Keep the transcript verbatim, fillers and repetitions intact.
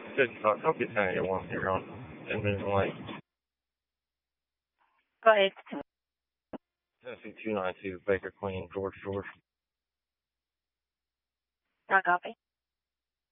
Good talk. I'll get down here one here on ten minutes late. Go ahead. Tennessee two nine two, Baker Queen, George, George. I copy.